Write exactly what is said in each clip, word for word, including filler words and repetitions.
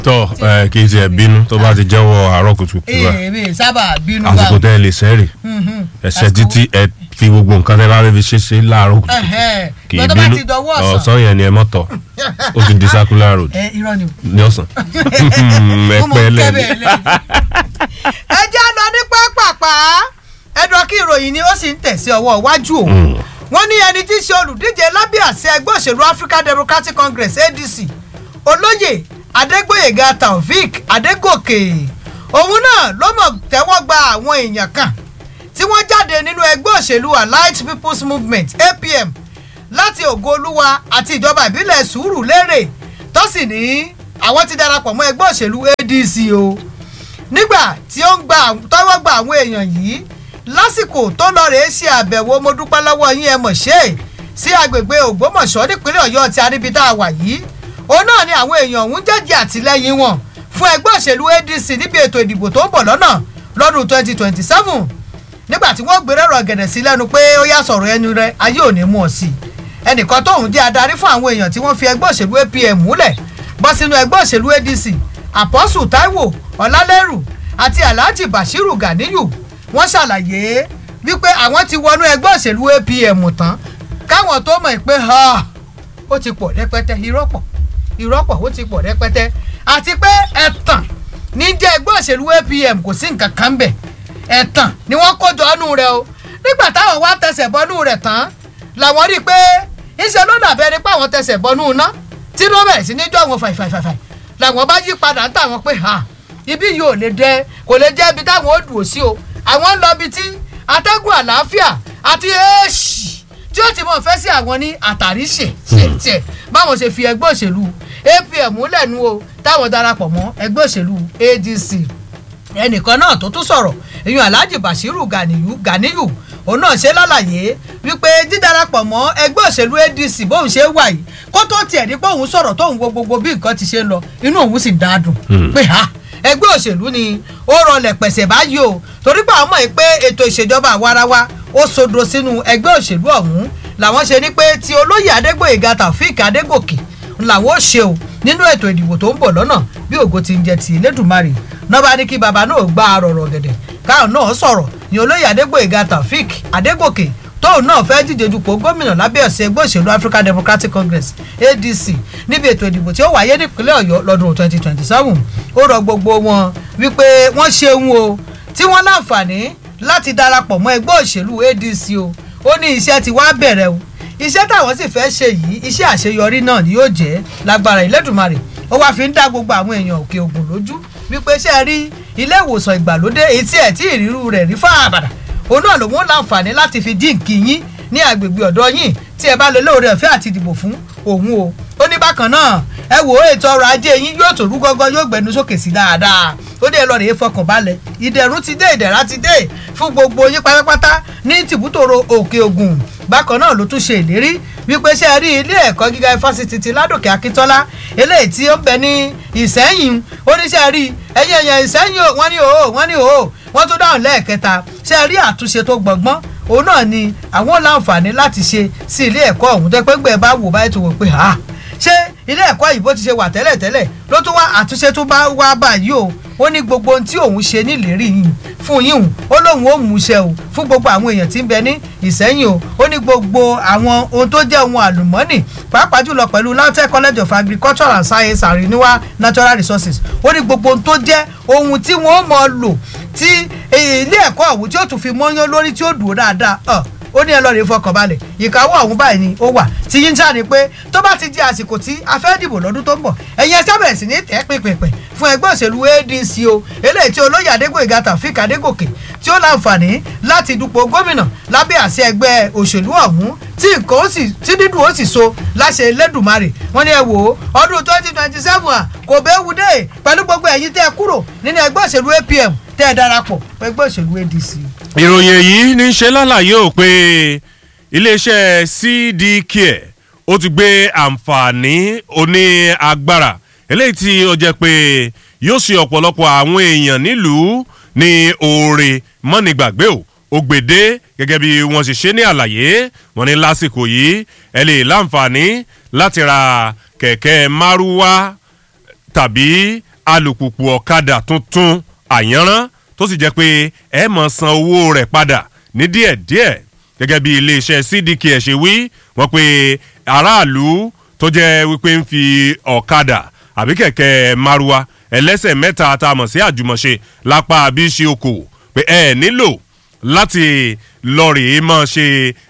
tọ ẹ kì í tiẹ̀ bínú tó bá ti jẹ́wọ́ àárọ̀ kùtùkùtù wa èmi sábà bínú bá àsìkò tẹ́ ẹ lè sẹ́rì ẹsẹ̀ títí ẹ fi gbogbo nǹkan tẹ́ bá fẹ́ fi ṣe ṣe láàárọ̀ kùtùkùtù kì í bínú ọ̀sán yẹn ni ẹ mọ̀ tọ̀ ó ti di circular road ní ọ̀sán ẹ̀pẹ́ lẹ́nu. ẹ jẹ́ lọ ní pápápá ẹ̀dọ̀ kí ìròyìn ni ó sì ń tẹ̀sí ọwọ́ iwájú o wọ́n ní ẹni tí í ṣe olùdíje lábẹ́ àṣẹ ẹgbẹ́ òṣèlú African Democratic Congress A D C olóyè Adégbóyèga Taofik Adégòkè òun náà ló mọ̀ tẹ́wọ́ gba àwọn èèyàn kan tí wọ́n jáde nínú ẹgbẹ́ òṣèlú Allied People's Movement A P M láti Ògo-Olúwa àti ìjọba ìbílẹ̀ Sùúrùlérè tó sì ní àwọn ti darapọ̀ mọ́ ẹgbẹ́ òṣèlú A D C o nígbà tí ó ń gba tọ́wọ́ gba àwọn èèyàn yìí lásìkò tó lọ rèé ṣe àbẹ̀wò mo dúpẹ́ lọ́wọ́ yín ẹ mọ̀ ṣe sí agbègbè Ògbómọ̀ṣọ́ nípínlẹ̀ Ọ̀yọ́ tí aríbitá wà yìí òun náà ni àwọn èèyàn ọ̀hún jẹ́jẹ́ àtìlẹ́yìn wọn fún ẹgbẹ́ òṣèlú A D C níbi ètò ìdìbò tó ń bọ̀ lọ́nà lọ́dún twenty twenty seven nígbà tí wọ́n gbé rẹ̀rọ̀ gẹ̀dẹ̀ sí lẹ́nu pé ó yá sọ̀rọ̀ ẹnu rẹ̀ ayé ò ní mú ọ sí i ẹnìkan tóun jẹ́ adarí fún àwọn èèyàn tí wọ́n fi ẹgbẹ́ òṣèlú A P M múlẹ̀ bọ́ sínú ẹgbẹ́ òṣèlú A D C Apostle Taiwo Ọlálẹ́rù àti Alhaji Bashiru Ganiyu wọ́n ṣàlàyé wípé àwọn ti wọnú ẹgbẹ́ òṣèlú A P M tán káwọn tó mọ̀ pé ó ti pọ̀ rẹpẹtẹ ìrọ́pọ̀ ìrọ́pọ̀ ó ti pọ̀ rẹpẹtẹ àti pé ẹ̀tàn ní jẹ́ ẹgbẹ́ òṣèlú A P M kò sí nǹkan kan bẹ̀ ẹ̀tàn ni wọ́n kó jọ ọ́nù rẹ̀ o nígbà táwọn wá tẹsẹ̀ bọ́nú rẹ̀ tán làwọn rí i pé ìṣe ló dàbẹ́ ni pé àwọn tẹsẹ̀ bọ́nú iná tí wọ́n bẹ̀rẹ̀ sí ní jọ́ àwọn fàìfàìfàì làwọn bá yí padà ń tàwọn pé ibi yìí ò lè dẹ kò lè jẹ́ ibi táwọn ó dùn sí o àwọn ń lọ ibi tí atẹ́gùn àlàáfíà àti èèṣì tí ó ti mọ̀ fẹ́ sí àwọn ní àtàrí ṣe ṣe ṣe báwọn ṣe fi ẹgbẹ́ òṣèlú A P M lẹ́nu o táwọn darapọ̀ mọ́ ẹgbẹ́ òṣèlú A D C ẹnìkan náà tó tún sọ̀rọ̀ èèyàn Alhaji Bashiru Ganiyu Ganiyu òun náà ṣe lálàyé wípé dídarapọ̀ mọ́ ẹgbẹ́ òṣèlú A D C bóun ṣe wà yìí kó tó tiẹ̀ ní pé òun sọ̀rọ̀ tóun wo gbogbo bí nǹkan ti ṣe ń lọ inú òun sì dáadùn pé ha ẹgbẹ́ òṣèlú ni ó rọlẹ̀ pẹ̀sẹ̀ báyìí o torí pé àwọn mọ̀ pé ètò ìṣèjọba àwarawa ó sodo sínú ẹgbẹ́ òṣèlú ọ̀hún làwọn ṣe ní pé ti olóyè Adégbóyèga Taofik Adégòkè làwọn ó ṣe o nínú ètò ìdìbò tó ń bọ̀ lọ́nà bí ògo ti ń jẹ ti Elédùmarè náà bá ní kí baba náà gba àrọ̀rọ̀ gẹ̀dẹ̀ káwọn náà sọ̀rọ̀ ní olóyè Adégbóyèga Taofik Adégòkè tóun náà fẹ́ díje dupò gómìnà lábẹ́ ọ̀sẹ̀ ẹgbẹ́ òṣèlú African Democratic Congress A D C níbi ètò ìdìbò tí ó wáyé nípínlẹ̀ Ọ̀yọ́ lọ́dún twenty twenty seven ó rọ gbogbo wọn wípé wọ́n ṣeun o tí wọ́n láǹfààní láti darapọ̀ mọ́ ẹgbẹ́ òṣèlú A D C o ó ní iṣẹ́ ti wá bẹ̀rẹ̀ o iṣẹ́ táwọn sì fẹ́ ṣe yìí iṣẹ́ àṣeyọrí náà ni yóò jẹ́ lágbára Elédùmarè ó wá fi ń dá gbogbo àwọn èèyàn Òkè Ògùn lójú wípé ṣe rí ilé ìwòsàn ìgbàlódé èyí tí ẹ̀ tí ìrírú rẹ̀ rí fáàbàdà òun náà lòun láǹfààní láti fi dín kí yín ní agbègbè ọ̀dọ́ yín tí ẹ bá lè lóore ọ̀fẹ́ àti ìdìbò fún òun o ó ní bákan náà ẹ wò ó ètò ọrọ̀ ajé yín yóò tó rú gọ́gọ́ yóò gbẹnu sókè sí dáadáa ó dé lọ rèé fọkàn balẹ̀ ìdẹ̀rùn ti dé ìdẹ̀ra ti dé fún gbogbo yín pátápátá ní tìbútòrò Òkè Ògùn bákan náà ló tún ṣe ìlérí wípé ṣe rí ilé ẹ̀kọ́ gíga ifásitì ti Ládòkè Akíntọ́lá eléyìí tí ó ń bẹ ní Ìsẹ́yìn oníṣẹ́ rí ẹ̀yìn ẹ̀yìn Ìsẹ́yìn wọ́n ní òó wọ́n ní òó wọ́n tún dáhùn lẹ́ẹ̀kẹta ṣe rí àtúnṣe tó gbọ̀ngbọ́n òun náà ni àwọn láǹfààní láti ṣe sí ilé ẹ̀kọ́ ọ̀hún tó pé gbẹ̀ bá wò báyìí tó wò pé ha ṣé ilé ẹ̀kọ́ yìí bó ti ṣe wà tẹ́lẹ̀ tẹ́lẹ̀ ló tún wá àtúnṣe tó bá wá báyìí o ó ní gbogbo ohun tí òun ṣe nílérí yìí fún yín ó lóun ó mú ṣe o fún gbogbo àwọn èèyàn tí ń bẹ ní Ìsẹ́yìn o ó ní gbogbo àwọn ohun tó jẹ́ ohun àlùmọ́nì pàápàá jùlọ pẹ̀lú LAUTECH College of Agriculture and Science and Renewable Natural Resources ó ní gbogbo ohun tó jẹ́ ohun tí wọ́n mọ̀ lò tí ilé ẹ̀kọ́ ọ̀hún tí ó tún fi mọ́yán lórí tí ó dùn dáadáa ó ní ẹ lọ́ọ́ rí fọkànbalẹ̀ ìkáwọ́ ọ̀hún báyìí ni ó wà tí yín já ni pé tó bá ti di àsìkò tí a fẹ́ dìbò lọ́dún tó ń bọ̀ ẹ̀yin ẹ sábẹ̀ sí ní tẹ́ pínpín fún ẹgbẹ́ òṣèlú A D C o eléyìí tí olóyè Adégbóyèga Taofik Adégòkè tí ó láǹfààní láti dupò gómìnà lábẹ́ àṣẹ ẹgbẹ́ òṣèlú ọ̀hún tí nǹkan ó sì tí dídùn ó sì so láṣẹ Elédùmarè wọ́n ní ẹ wò ó ọdún twenty twenty seven à kò bẹ́ẹ̀ wù dé pẹ̀lú gbogbo ẹ̀yin tẹ́ ẹ kúrò nínú ẹgbẹ́ òṣèlú A P M tẹ́ ẹ darapọ̀ ẹgbẹ́ òṣèlú A D C. ìròyìn èyí ní í ṣe lálàyé ò pé iléeṣẹ́ C D Care ó ti gbé àǹfààní oní agbára eléyìí tí ó jẹ́ pé yóò ṣe ọ̀pọ̀lọpọ̀ àwọn èèyàn nílùú ní oore mọ́nìgbàgbé o ògbèdé gẹ́gẹ́ bí wọ́n ṣe ṣe ní àlàyé wọ́n ní lásìkò yìí ẹ lè láǹfààní láti ra kẹ̀kẹ́ márúwá tàbí alùpùpù ọ̀kadà tuntun àyànrán tó sì jẹ́ pé ẹ máa san owó rẹ̀ padà ní díẹ̀díẹ̀ gẹ́gẹ́ bí iléeṣẹ́ C D K ṣe wí wọ́n pé aráàlú tó jẹ́ wípé ń fi ọ̀kadà àbí kẹ̀kẹ́ maruwa ẹlẹ́sẹ̀ mẹ́ta tá a mọ̀ sí àjùmọ̀ṣe lápá àbí ṣe okòwò pé ẹ nílò láti lọ́ọ̀rì máa ṣe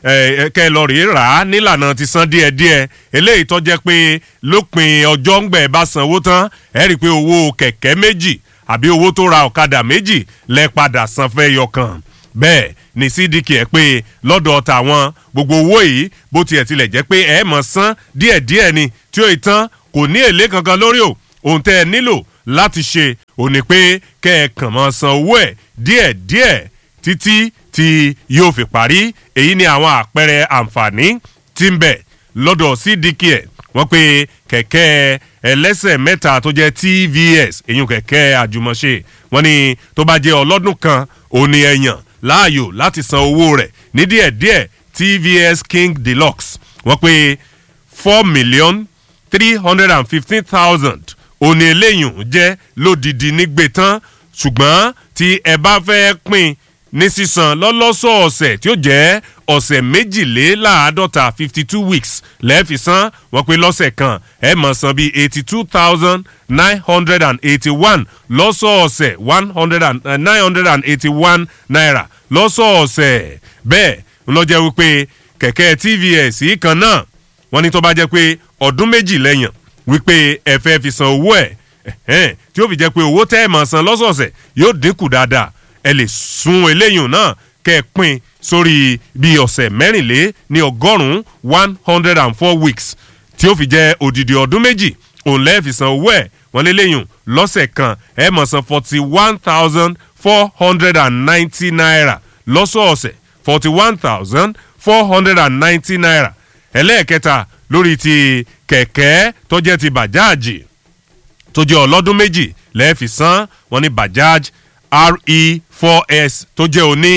kẹ́ lọ́ọ̀rì rà á nílànà ti san díẹ̀díẹ̀ eléyìí tó jẹ́ pé lópin ọjọ́ ń gbẹ̀ bá sanwó tán ẹ rí i pé owó kẹ̀kẹ́ méjì àbí owó tó ra ọ̀kadà méjì lẹ padà san fẹ́ yọkan bẹ́ẹ̀ ní C D K ẹ̀ pé lọ́dọ̀ tàwọn gbogbo owó yìí bó tiẹ̀ tilẹ̀ jẹ́ pé ẹ mọ̀ san díẹ̀díẹ̀ ni tí ó tán kò ní èlé kankan lórí o ohun tẹ́ ẹ nílò láti ṣe ò ní pé kẹ́ ẹ kàn mọ́ san owó ẹ̀ díẹ̀díẹ̀ títí tí yóò fi parí èyí ni àwọn àpẹẹrẹ àǹfààní tí ń bẹ lọ́dọ̀ C D K ẹ̀ wọ́n pé kẹ̀kẹ́ ẹlẹ́sẹ̀ mẹ́ta tó jẹ́ T V S èyí kẹ̀kẹ́ àjùmọ̀ṣe wọ́n ní tó bá jẹ́ ọlọ́dún kan òní ẹ̀yàn láàyò láti san owó rẹ̀ ní díẹ̀díẹ̀ T V S King Deluxe wọ́n pé four million three hundred and fifteen thousand òní eléyìí jẹ́ lódìdí nígbè tán ṣùgbọ́n tí ẹ bá fẹ́ pín ní sísan lọ́lọ́sọ̀ọ̀sẹ̀ tí ó jẹ́ ọ̀sẹ̀ méjìléláàádọ́ta fifty two weeks lẹ́ẹ̀fi san wọ́n pé lọ́sẹ̀ kan ẹ máa san bíi eighty two thousand nine hundred and eighty one lọ́sọ̀ọ̀sẹ̀ one hundred and nine hundred and eighty one naira lọ́sọ̀ọ̀sẹ̀ bẹ́ẹ̀ ló jẹ́ wípé kẹ̀kẹ́ T V S yìí kan náà wọ́n ní tó bá jẹ́ pé ọdún méjì lẹ́yìn wípé ẹ fẹ́ fi san owó ẹ̀ tí ó fi jẹ́ pé owó tẹ́ ẹ máa san lọ́sọ̀ọ̀sẹ̀ yóò dínkù dáadáa ẹ lè sun eléyìí náà kẹ́ ẹ pín sórí bíi ọ̀sẹ̀ mẹ́rìnlé ní ọgọ́rùn-ún one hundred and four weeks tí ó fi jẹ́ odidi ọdún méjì òun lẹ́ẹ̀ fi san owó ẹ̀ wọ́n lé léyìn lọ́sẹ̀ kan ẹ máa san forty one thousand four hundred and ninety naira lọ́sọ̀ọ̀sẹ̀ forty one thousand four hundred and ninety naira ẹlẹ́ẹ̀kẹta lórí ti kẹ̀kẹ́ tó jẹ́ ti bàjáàjì tó jẹ́ ọlọ́dún méjì lẹ́ẹ̀ fi san wọ́n ní bajaj R E four S tó jẹ́ òní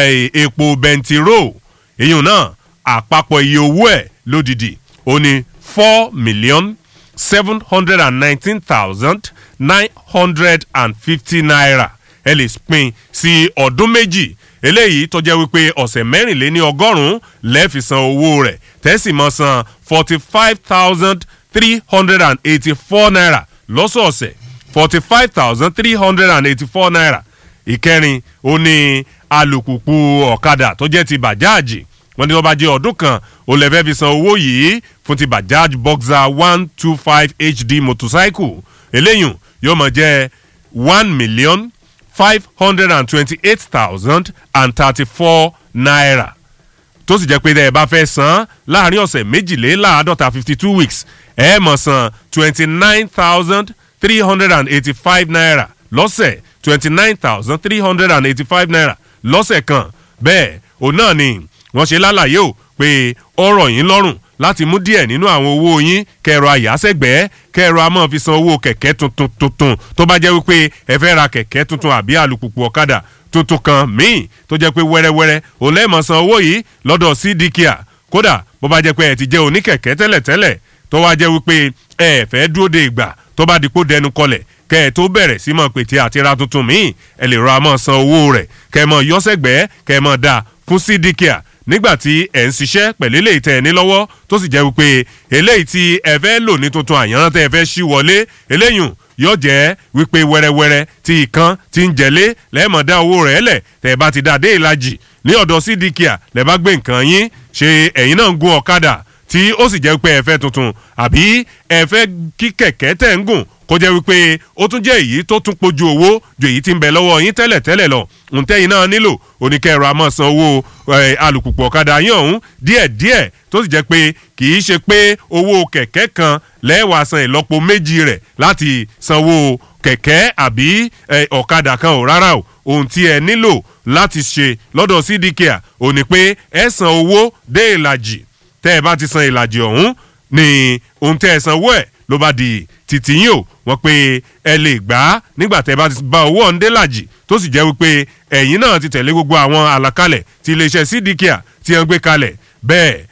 epo bẹntiró èyí náà àpapọ̀ iye owó ẹ̀ lódìdí ó ní four million seven hundred and nineteen thousand nine hundred and fifty naira ẹ lè pín sí ọdún méjì eléyìí tó jẹ́ wípé ọ̀sẹ̀ mẹ́rìnléní ọgọ́rùn-ún lẹ́ẹ̀fi san owó rẹ̀ tẹ́sí mọ́ san forty five thousand three hundred and eighty four naira lọ́sọ̀ọ̀sẹ̀ forty five thousand three hundred and eighty four naira ìkẹrin ó ní alùpùpù ọ̀kadà tó jẹ́ ti bàjáàjì wọ́n ní wọ́n bá jẹ́ ọdún kan ó lè fẹ́ fi san owó yìí fún ti bajaj boxer one two five H D motorcycle eléyìí yóò máa jẹ́ one million five hundred and twenty-eight thousand and thirty-four naira tó sì jẹ́ pé ẹ bá fẹ́ san láàrin ọ̀sẹ̀ méjìléláàádọ́ta fifty two weeks ẹ máa san twenty nine thousand three hundred and eighty-five naira lọ́sẹ̀ twenty nine thousand three hundred and eighty-five naira lọ́sẹ̀ kan bẹ́ẹ̀ òun náà ni wọ́n ṣe lálàyé o pé ọ̀rọ̀ yín lọ́rùn láti mú díẹ̀ nínú àwọn owó yín kẹrọ àyàsẹ́gbẹ́ kẹrọ a máa fi san owó kẹ̀kẹ́ tuntun tuntun tó bá jẹ́ wípé ẹ fẹ́ ra kẹ̀kẹ́ tuntun àbí alùpùpù ọ̀kadà tuntun kan míì tó jẹ́ pé wẹ́rẹ́wẹ́rẹ́ òun lẹ́ẹ̀mọ̀ san owó yìí lọ́dọ̀ C D K kódà bó bá jẹ́ pé ẹ ti jẹ́ oníkẹ̀kẹ́ tẹ́lẹ̀tẹ́lẹ̀ tó wá jẹ́ wípé ẹ fẹ́ dúró de ìgbà tó bá dipò dẹnu kọlẹ̀ kẹ́ ẹ tó bẹ̀rẹ̀ sí mọ̀ pété àti ra tuntun míì ẹ lè ra mọ̀ san owó rẹ̀ kẹ́ ẹ mọ̀ yọ́sẹ̀gbẹ́ kẹ́ ẹ mọ̀ dá fún C D K nígbà tí ẹ̀ ń ṣiṣẹ́ pẹ̀lú eléyìí tẹ̀ ní lọ́wọ́ tó sì jẹ́ wípé eléyìí tí ẹ fẹ́ lò ní tuntun àyànrán tẹ́ ẹ fẹ́ ṣí wọlé eléyìí yóò jẹ́ wípé wẹ́rẹ́wẹ́rẹ́ tí ìkan ti ń jẹ́lé lẹ́ẹ̀mọ̀ dá owó rẹ̀ lẹ̀ tẹ́ ẹ bá ti dá dé ìlàjì ní ọ̀dọ̀ C D K lẹ́ bá gbé nǹkan yín ṣe ẹ̀yin náà ń gun ọ̀kadà tí ó sì jẹ́ wípé ẹ fẹ́ tuntun àbí ẹ fẹ́ kí kẹ̀kẹ́ tẹ̀ ń gùn kó jẹ́ wípé ó tún jẹ́ èyí tó tún pojú owó ju èyí tí ń bẹ lọ́wọ́ yín tẹ́lẹ̀ tẹ́lẹ̀ lọ ǹtẹ́yìn náà nílò oníkẹ́rọ àmọ́ san owó alùpùpù ọ̀kadà yín ọ̀hún díẹ̀díẹ̀ tó sì jẹ́ pé kì í ṣe pé owó kẹ̀kẹ́ kan lẹ́wàá san ìlọ́po méjì rẹ̀ láti sanwó kẹ̀kẹ́ àbí ọ̀kadà kan ò rárá o ohun tí ẹ nílò láti ṣe lọ́dọ̀ C D K ò ní pé ẹ san owó dé ìlàjì tẹ́ ẹ bá ti san ìlàjì ọ̀hún ni ohun tẹ́ ẹ sanwó ẹ̀ ló bá di títí yín o wọ́n pé ẹ lè gbà á nígbà tẹ́ ẹ bá ti bá owó ọ̀ǹdẹ́ làjì tó sì jẹ́ wípé ẹ̀yin náà ti tẹ̀lé gbogbo àwọn àlàkalẹ̀ tí iléeṣẹ́ C D K tí wọ́n gbé kalẹ̀ bẹ́ẹ̀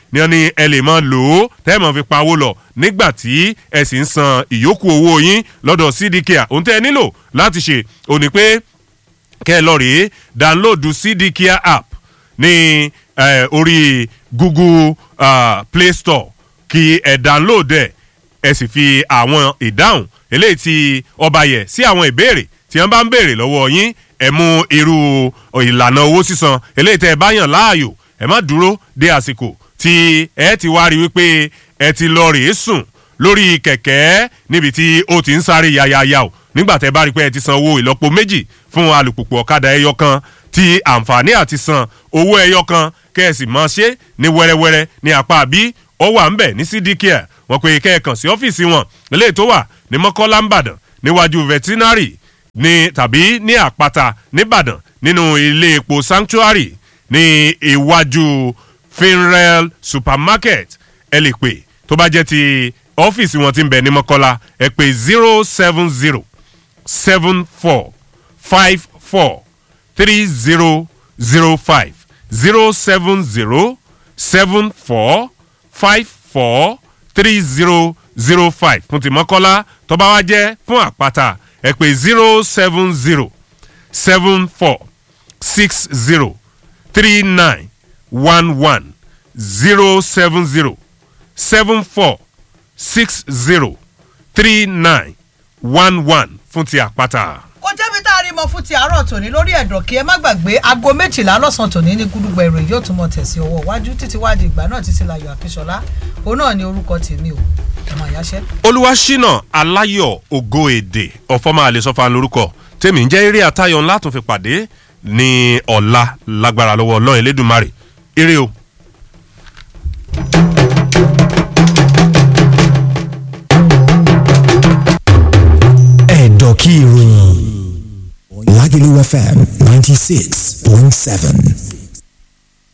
ni wọ́n ní ẹ lè máa lò ó tẹ́ẹ̀mọ̀ fi pawó lọ nígbà tí ẹ sì ń san ìyókù owó yín lọ́dọ̀ cdcare ohun tẹ́ ẹ nílò láti ṣe òní pé kẹ́ ẹ lọ rèé download cdcare app ní eh, orí google uh, play store kí ẹ download ẹ ẹ sì fi àwọn ìdáhùn eléyìí tí ọba yẹ sí àwọn ìbéèrè tí wọ́n bá ń béèrè lọ́wọ́ yín ẹ mú irú ìlànà owó sísan eléyìí tẹ́ ẹ bá yàn láàyò ẹ má dúró dé àsìkò tí ẹ ti wá rí wípé ẹ ti lọ rèé sùn lórí kẹ̀kẹ́ níbi tí ó ti ń sáré yayaya o nígbà tẹ́ bá rí pé ẹ ti san owó ìlọ́po méjì fún alùpùpù ọ̀kadà ẹyọ kan tí àǹfààní àti san owó ẹyọ kan kẹ́ ẹ sì máa ṣe ní wẹ́rẹ́wẹ́rẹ́ ní apá àbí ó wà ń bẹ̀ ní cdcare wọ́n pe kẹ́ ẹ kàn sí ọ́fíìsì wọn eléyìí tó wà ní mọ́kọ́lá ńbàdàn níwájú veterinary ní tàbí ní àpáta nìbàdàn nínú ilé epo sanctuary ní iwájú finrail supermarket ẹ lè pè tó bá jẹ́ ti ọ́fíìsì wọn ti ń bẹ̀ ní mọ́kọ́lá ẹ pè zero seven zero seven four five four three zero zero five zero seven zero seven four five four three zero zero five fún ti mọ́kọ́lá tó bá wá jẹ́ fún àpáta ẹ pè zero seven zero seven four six zero three nine one one zero seven zero seven four six zero three nine one one fún ti àpáta. kò jẹ́bi tá a rí mọ fún ti àárọ̀ tòní lórí ẹ̀dọ̀ kí ẹ má gbàgbé aago méjìlá lọ́sàn-án tòní ní gúdúgbà ìròyìn yóò tún mọ̀ tẹ̀sí ọwọ́ iwájú títí wá di ìgbà náà títí láyọ̀ àkíṣọlá òun náà ni orúkọ tèmi o ọmọ ìyáṣẹ́. olúwaṣínà aláyọ̀ ògo èdè ọ̀fọ́mọ àlesọ́fà lórúkọ tèmi ń jẹ́ eré àtayọ̀ ńlá tún fi pàdé ní ọ̀la lágbára lọ́wọ́ ọlọ́run elédùnmarè eré o. ẹ̀dọ̀ kí ìròyìn Lagelu F M ninety six point seven.